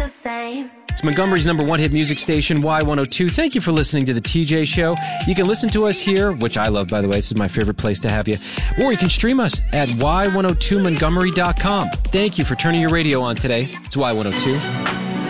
the same. It's Montgomery's number one hit music station, Y102. Thank you for listening to The TJ Show. You can listen to us here, which I love, by the way. This is my favorite place to have you. Or you can stream us at y102montgomery.com. Thank you for turning your radio on today. It's Y102.